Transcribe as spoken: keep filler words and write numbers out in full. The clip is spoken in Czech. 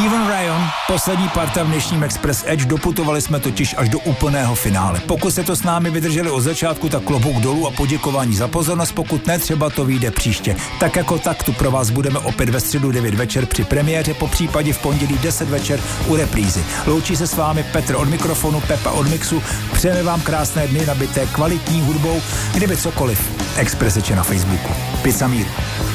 Steven Ryan, poslední parta v dnešním Express Edge, doputovali jsme totiž až do úplného finále. Pokud jste to s námi vydrželi od začátku, tak klobouk dolů a poděkování za pozornost, pokud ne, třeba to vyjde příště. Tak jako tak tu pro vás budeme opět ve středu devět večer při premiéře, po případě v pondělí deset večer u reprízy. Loučí se s vámi Petr od mikrofonu, Pepa od mixu, přejeme vám krásné dny nabité kvalitní hudbou, kdyby cokoliv. Express Edge na Facebooku. Pizza Mír.